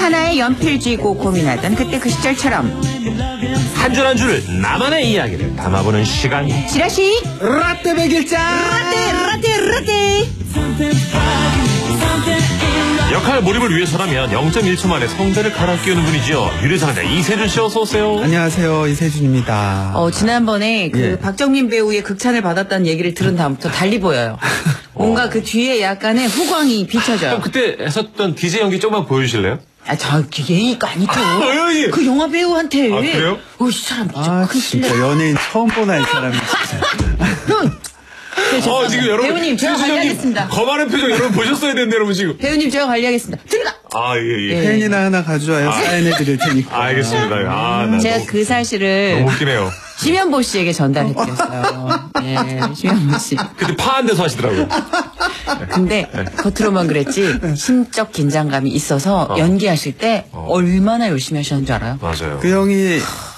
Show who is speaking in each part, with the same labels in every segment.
Speaker 1: 하나의 연필 쥐고 고민하던 그때 그 시절처럼
Speaker 2: 한 줄 한 줄을 나만의 이야기를 담아보는 시간.
Speaker 1: 지라시
Speaker 3: 라떼 백일장.
Speaker 1: 라떼
Speaker 2: 역할 몰입을 위해서라면 0.1초 만에 성대를 갈아 끼우는 분이죠. 유래상자 이세준 씨 어서 오세요.
Speaker 3: 안녕하세요, 이세준입니다.
Speaker 1: 지난번에 그
Speaker 3: 예.
Speaker 1: 박정민 배우의 극찬을 받았다는 얘기를 들은 다음부터 달리 보여요. 뭔가 그 뒤에 약간의 후광이 비춰져요.
Speaker 2: 그럼 그때 했었던 DJ 연기 조금만 보여주실래요?
Speaker 1: 저 예의가 아니죠.
Speaker 2: 예.
Speaker 1: 그 영화 배우한테.
Speaker 2: 아, 그래요?
Speaker 1: 이 사람
Speaker 3: 아,
Speaker 1: 큰
Speaker 3: 진짜
Speaker 1: 실례.
Speaker 3: 연예인 처음 보나 이 사람이 진짜.
Speaker 2: 지금 여러분.
Speaker 1: 배우님, 제가
Speaker 2: 세준 형님
Speaker 1: 관리하겠습니다.
Speaker 2: 거만한 표정 여러분 보셨어야 되는데, 여러분 지금.
Speaker 1: 배우님 제가 관리하겠습니다. 들어가.
Speaker 2: 아, 예.
Speaker 3: 펜이나 하나 가져와요. 사인해 드릴 테니까.
Speaker 2: 알겠습니다. 나
Speaker 1: 제가
Speaker 2: 너무,
Speaker 1: 그 사실을
Speaker 2: 너무 웃기네요.
Speaker 1: 심현보 씨에게 전달해드렸어요. 네, 심현보 씨.
Speaker 2: 그때 파한 데서 하시더라고요.
Speaker 1: 근데 겉으로만 그랬지 심적 긴장감이 있어서 연기하실 때 얼마나 열심히 하셨는 줄 알아요?
Speaker 2: 맞아요.
Speaker 3: 그 형이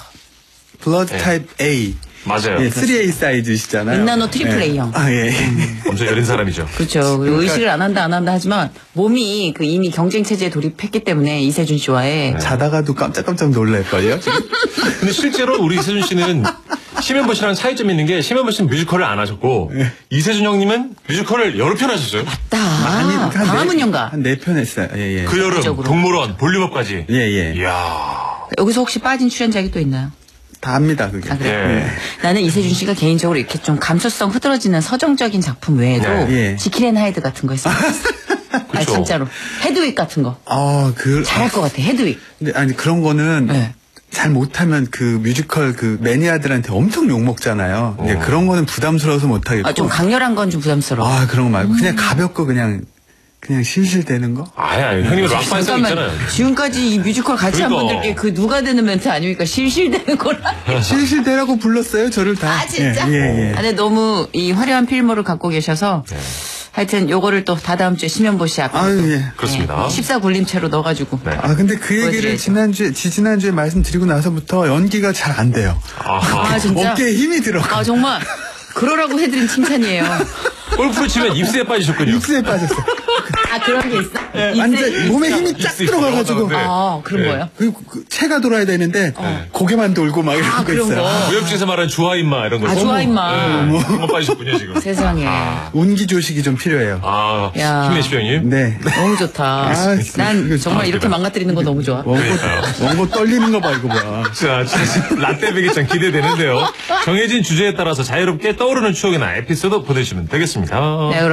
Speaker 3: 블러드 타입 A.
Speaker 2: 맞아요.
Speaker 3: 예, 3A 사이즈시잖아요.
Speaker 1: 은나노 트리플 A 형.
Speaker 3: 아, 예.
Speaker 2: 엄청 여린 사람이죠.
Speaker 1: 그렇죠. 그리고 의식을 안 한다 하지만 몸이 그 이미 경쟁 체제에 돌입했기 때문에 이세준 씨와의
Speaker 3: 자다가도 깜짝깜짝 놀랄걸요?
Speaker 2: 근데 실제로 우리 이세준 씨는 심현보 씨랑 차이점이 있는 게 심현보 씨는 뮤지컬을 안 하셨고 이세준 형님은 뮤지컬을 여러 편 하셨어요.
Speaker 1: 딱 광화문 연가.
Speaker 3: 한 4편 했어요. 예, 예.
Speaker 2: 그 여름
Speaker 1: 전적으로.
Speaker 2: 동물원 볼륨업까지.
Speaker 3: 예, 예.
Speaker 2: 이야.
Speaker 1: 여기서 혹시 빠진 출연작이 또 있나요?
Speaker 3: 다 합니다, 그게.
Speaker 1: 아, 그래요?
Speaker 2: 예.
Speaker 1: 나는 이세준 씨가 개인적으로 이렇게 좀 감수성 흐드러지는 서정적인 작품 외에도
Speaker 3: 네. 예.
Speaker 1: 지킬 앤 하이드 같은 거 했으면 좋겠어. 아,
Speaker 2: 그쵸.
Speaker 1: 진짜로. 헤드윅 같은 거. 잘할 것 같아, 헤드윅.
Speaker 3: 근데 아니 그런 거는
Speaker 1: 네.
Speaker 3: 잘 못하면 그 뮤지컬 그 매니아들한테 엄청 욕 먹잖아요. 근데 그런 거는 부담스러워서 못 하겠고.
Speaker 1: 좀 강렬한 건 좀 부담스러워.
Speaker 3: 그런 거 말고 그냥 가볍고 그냥 실실 되는 거.
Speaker 2: 아니 형님은 락반성 있잖아요.
Speaker 1: 지금까지 이 뮤지컬 같이 한
Speaker 2: 그러니까.
Speaker 1: 분들께 그 누가 되는 멘트 아닙니까? 실실되는 거라.
Speaker 3: 실실 되라고 불렀어요, 저를 다.
Speaker 1: 아, 진짜?
Speaker 3: 예.
Speaker 1: 근데 너무 이 화려한 필모를 갖고 계셔서 하여튼 요거를 또 다다음 주에 심현보 씨 앞에
Speaker 3: 아유, 예.
Speaker 2: 그렇습니다.
Speaker 1: 14굴림체로 넣어가지고.
Speaker 2: 네.
Speaker 3: 근데 그 얘기를
Speaker 1: 보여드려야죠.
Speaker 3: 지난주에 말씀드리고 나서부터 연기가 잘 안 돼요.
Speaker 1: 아, 진짜?
Speaker 3: 어깨에 힘이 들어가.
Speaker 1: 정말 그러라고 해드린 칭찬이에요.
Speaker 2: 골프 치면 입새에 빠지셨군요.
Speaker 3: 입술에 빠졌어요.
Speaker 1: 그런 게 있어?
Speaker 3: 완전 몸에 힘이 쫙
Speaker 2: 입술이
Speaker 3: 들어가가지고.
Speaker 2: 네.
Speaker 1: 그런
Speaker 2: 네.
Speaker 1: 거예요?
Speaker 3: 그리고 체가 돌아야 되는데 고개만 돌고 막 이런 거
Speaker 1: 그런
Speaker 3: 있어요.
Speaker 1: 거.
Speaker 2: 무협지에서 말하는 주화인마 이런 거.
Speaker 1: 주화인마.
Speaker 2: 그런 거 빠지셨군요 지금.
Speaker 1: 세상에.
Speaker 3: 온기 조식이 좀 필요해요.
Speaker 1: 야.
Speaker 2: 힘내십시오 형님.
Speaker 3: 네.
Speaker 1: 너무 좋다. 난 정말 이렇게 망가뜨리는 거 너무 좋아.
Speaker 3: 원고 떨리는 거 봐, 이거 봐.
Speaker 2: 자, 라떼 베개장 기대되는데요. 정해진 주제에 따라서 자유롭게 떠오르는 추억이나 에피소드 보내주시면 되겠습니다.
Speaker 1: 네, 그럼